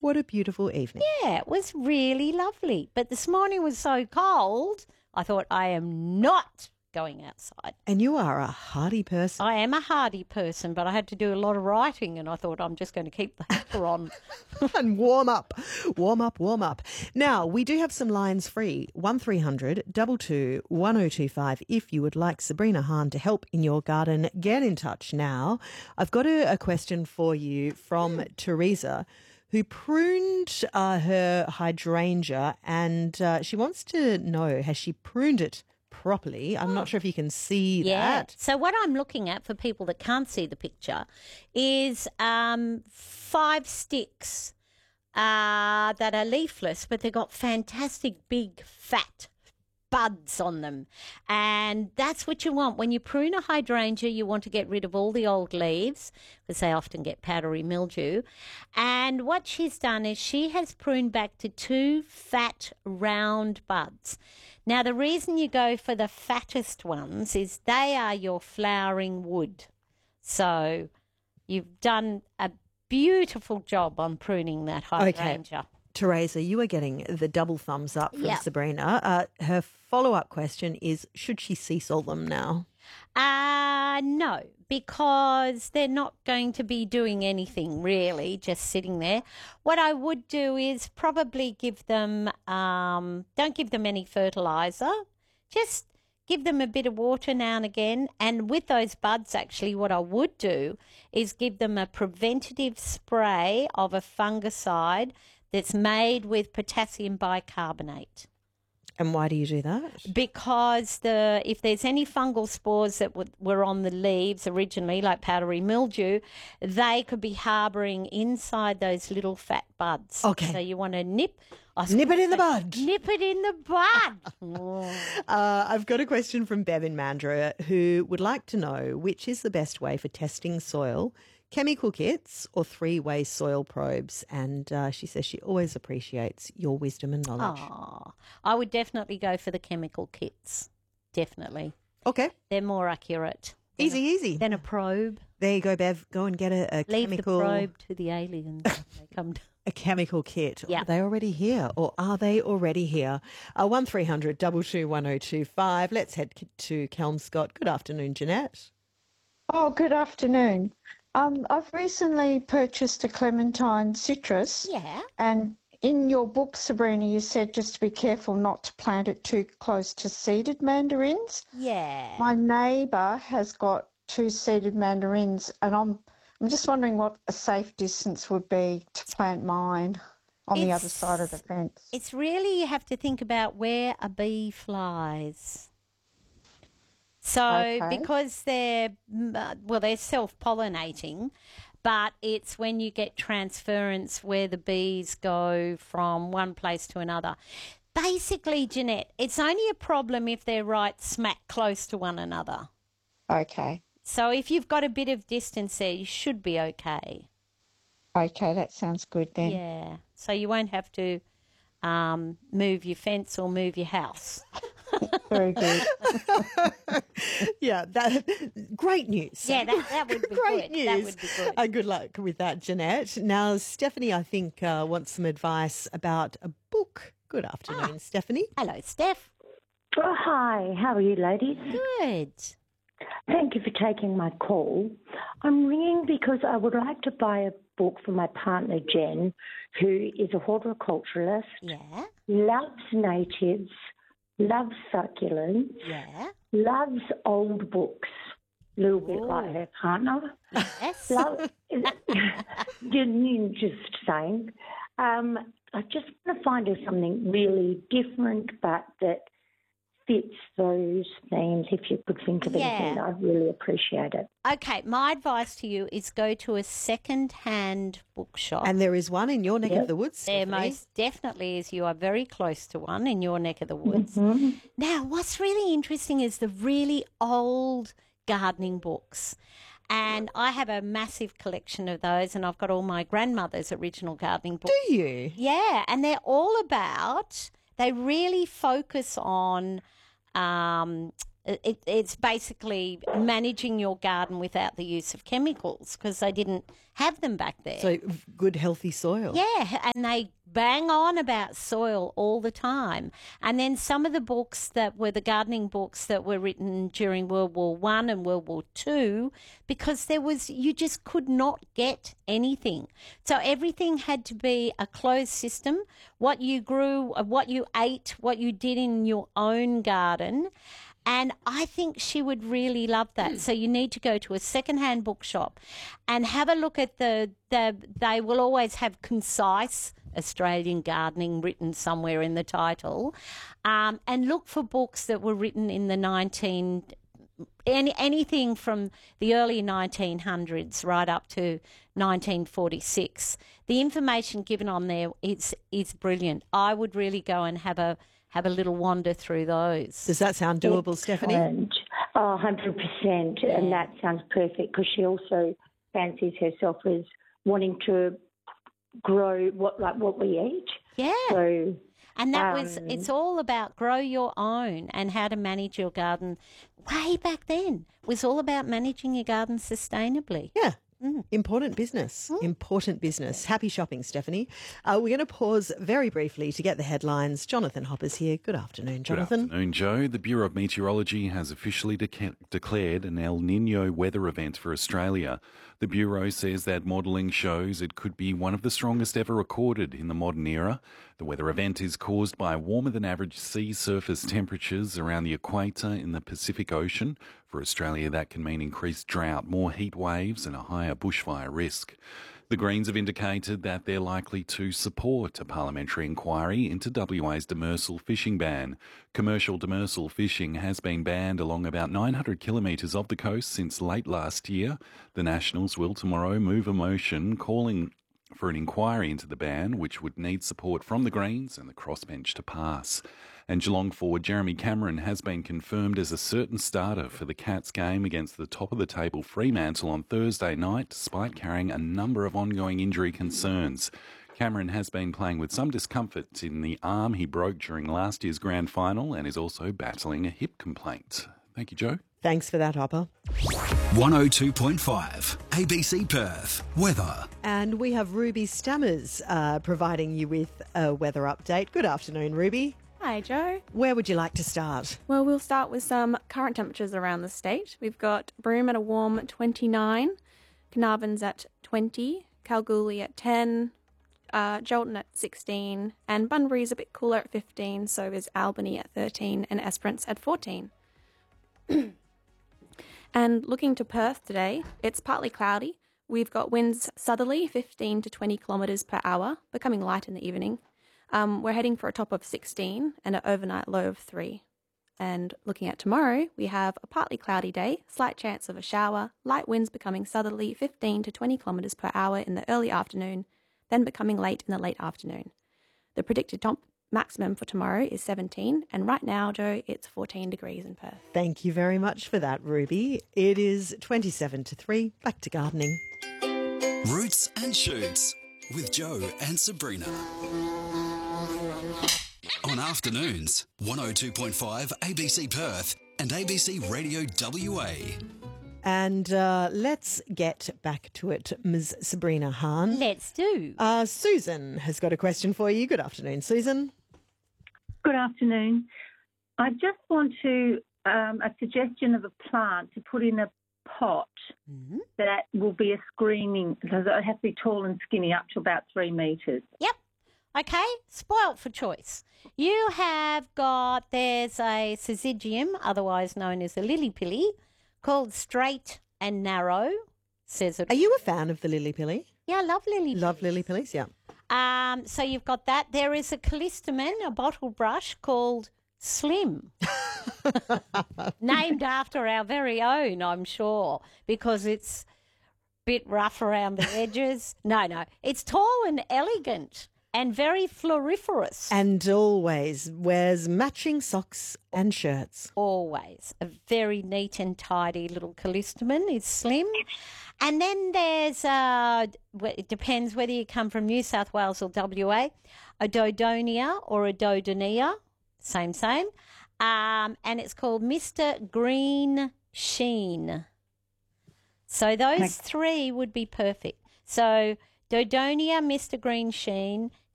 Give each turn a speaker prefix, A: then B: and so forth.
A: What a beautiful evening.
B: Yeah, it was really lovely. But this morning was so cold, I thought I am not going outside.
A: And you are a hardy person.
B: I am a hardy person, but I had to do a lot of writing and I thought I'm just going to keep the heater on.
A: And warm up. Now, we do have some lines free. 1300 22 1025. If you would like Sabrina Hahn to help in your garden, get in touch now. I've got a question for you from Teresa, who pruned her hydrangea, and she wants to know, has she pruned it properly? I'm not sure if you can see that.
B: So what I'm looking at, for people that can't see the picture, is 5 sticks that are leafless, but they've got fantastic big fat buds on them. And that's what you want. When you prune a hydrangea, you want to get rid of all the old leaves because they often get powdery mildew. And what she's done is she has pruned back to 2 fat round buds. Now, the reason you go for the fattest ones is they are your flowering wood. So you've done a beautiful job on pruning that hydrangea.
A: Okay. Teresa, you are getting the double thumbs up from Sabrina. Her follow-up question is, should she sea salt them now?
B: No, because they're not going to be doing anything really, just sitting there. What I would do is probably give them, don't give them any fertiliser, just give them a bit of water now and again. And with those buds, actually, what I would do is give them a preventative spray of a fungicide that's made with potassium bicarbonate.
A: And why do you do that?
B: Because if there's any fungal spores that were on the leaves originally, like powdery mildew, they could be harbouring inside those little fat buds.
A: Okay.
B: So you want to nip it
A: in the bud.
B: Nip it in the bud.
A: I've got a question from Bev in Mandurah, who would like to know which is the best way for testing soil, chemical kits or 3-way soil probes. And she says she always appreciates your wisdom and knowledge.
B: Oh, I would definitely go for the chemical kits. Definitely.
A: Okay.
B: They're more accurate.
A: Easy.
B: Than a probe.
A: There you go, Bev. Go and get a
B: Leave
A: chemical...
B: the probe to the aliens when they come down.
A: A chemical kit.
B: Yeah.
A: Are they already here, or are they already here? 1300 22 1025. Let's head to Kelmscott. Good afternoon, Jeanette.
C: Oh, good afternoon. I've recently purchased a clementine citrus.
B: Yeah.
C: And in your book, Sabrina, you said just to be careful not to plant it too close to seeded mandarins.
B: Yeah.
C: My neighbour has got 2 seeded mandarins, and I'm just wondering what a safe distance would be to plant mine on the other side of the fence.
B: It's really, you have to think about where a bee flies. So because they're self-pollinating, but it's when you get transference where the bees go from one place to another. Basically, Jeanette, it's only a problem if they're right smack close to one another.
C: Okay.
B: So if you've got a bit of distance there, you should be okay.
C: Okay, that sounds good then.
B: Yeah. So you won't have to move your fence or move your house.
C: Very good.
A: Yeah, great news.
B: Yeah, that would be
A: great
B: good.
A: news.
B: That would be good.
A: Good luck with that, Jeanette. Now, Stephanie, I think, wants some advice about a book. Good afternoon, Stephanie.
B: Hello, Steph.
D: Oh, hi. How are you, ladies?
B: Good.
D: Thank you for taking my call. I'm ringing because I would like to buy a book for my partner, Jen, who is a horticulturalist, loves natives, loves succulents, loves old books, a little bit like her partner.
B: Yes.
D: Just saying. I just want to find her something really different, but that fits those themes. If you could think of anything, I'd really appreciate it.
B: Okay, my advice to you is go to a second-hand bookshop.
A: And there is one in your neck of the woods,
B: There
A: Stephanie.
B: most definitely is. You are very close to one in your neck of the woods. Now, what's really interesting is the really old gardening books. And I have a massive collection of those, and I've got all my grandmother's original gardening books.
A: Do you?
B: Yeah, and they're all about, they really focus on It's basically managing your garden without the use of chemicals because they didn't have them back there.
A: So good, healthy soil.
B: Yeah, and they bang on about soil all the time. And then some of the books that were the gardening books that were written during World War One and World War Two, because you just could not get anything. So everything had to be a closed system. What you grew, what you ate, what you did in your own garden. And I think she would really love that. So you need to go to a secondhand bookshop and have a look at they will always have concise Australian gardening written somewhere in the title, and look for books that were written in the anything from the early 1900s right up to 1946. The information given on there is brilliant. I would really go and have a little wander through those.
A: Does that sound doable, Stephanie?
D: Oh, 100%.
B: Yeah.
D: And that sounds perfect because she also fancies herself as wanting to grow what we eat.
B: Yeah.
D: So,
B: and it's all about grow your own and how to manage your garden. Way back then, it was all about managing your garden sustainably.
A: Yeah. Important business. Important business. Happy shopping, Stephanie. We're going to pause very briefly to get the headlines. Jonathan Hopper's here. Good afternoon, Jonathan.
E: Good afternoon, Joe. The Bureau of Meteorology has officially declared an El Niño weather event for Australia. The Bureau says that modelling shows it could be one of the strongest ever recorded in the modern era. The weather event is caused by warmer than average sea surface temperatures around the equator in the Pacific Ocean. For Australia, that can mean increased drought, more heat waves and a higher bushfire risk. The Greens have indicated that they're likely to support a parliamentary inquiry into WA's demersal fishing ban. Commercial demersal fishing has been banned along about 900 kilometres of the coast since late last year. The Nationals will tomorrow move a motion calling for an inquiry into the ban, which would need support from the Greens and the crossbench to pass. And Geelong forward Jeremy Cameron has been confirmed as a certain starter for the Cats game against the top-of-the-table Fremantle on Thursday night, despite carrying a number of ongoing injury concerns. Cameron has been playing with some discomfort in the arm he broke during last year's grand final and is also battling a hip complaint. Thank you, Joe.
A: Thanks for that, Hopper.
F: 102.5 ABC Perth weather.
A: And we have Ruby Stammers providing you with a weather update. Good afternoon, Ruby.
G: Hi, Joe.
A: Where would you like to start?
G: Well, we'll start with some current temperatures around the state. We've got Broome at a warm 29, Carnarvon's at 20, Kalgoorlie at 10, Jolton at 16, and Bunbury's a bit cooler at 15, so is Albany at 13, and Esperance at 14. And looking to Perth today, it's partly cloudy. We've got winds southerly, 15 to 20 kilometres per hour, becoming light in the evening. We're heading for a top of 16 and an overnight low of 3. And looking at tomorrow, we have a partly cloudy day, slight chance of a shower, light winds becoming southerly, 15 to 20 kilometres per hour in the early afternoon, then becoming late in the late afternoon. The predicted maximum for tomorrow is 17, and right now, Joe, it's 14 degrees in Perth.
A: Thank you very much for that, Ruby. It is 27 to 3. Back to gardening.
F: Roots and Shoots with Joe and Sabrina. On afternoons, 102.5 ABC Perth and ABC Radio WA.
A: And let's get back to it, Ms. Sabrina Hahn.
B: Let's do.
A: Susan has got a question for you. Good afternoon, Susan.
H: Good afternoon. I just want to a suggestion of a plant to put in a pot that will be a screening. It has to be tall and skinny, up to about 3 metres.
B: Yep. Okay, spoilt for choice. You have got, there's a syzygium, otherwise known as a lily-pilly, called Straight and Narrow, says it.
A: Are you a fan of the lily-pilly?
B: Yeah, I love lily-pillies.
A: Love lily-pillies, yeah.
B: So you've got that. There is a callistemon, a bottle brush called Slim, named after our very own, I'm sure, because it's a bit rough around the edges. No, it's tall and elegant and very floriferous.
A: And always wears matching socks and shirts.
B: Always. A very neat and tidy little callistemon is Slim. And then there's, it depends whether you come from New South Wales or WA, a Dodonia or a Dodonia, same. and it's called Mr. Green Sheen. So those three would be perfect. So Dodonia, Mr. Green Sheen,